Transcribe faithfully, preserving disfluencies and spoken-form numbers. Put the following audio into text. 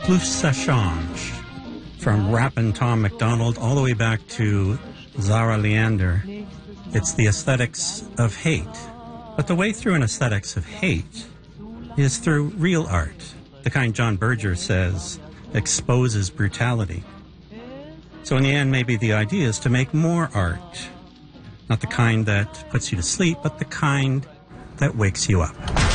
plus ça change. From Rappin' Tom MacDonald all the way back to Zara Leander, it's the aesthetics of hate. But the way through an aesthetics of hate is through real art, the kind John Berger says exposes brutality. So in the end, maybe the idea is to make more art. Not the kind that puts you to sleep, but the kind that wakes you up.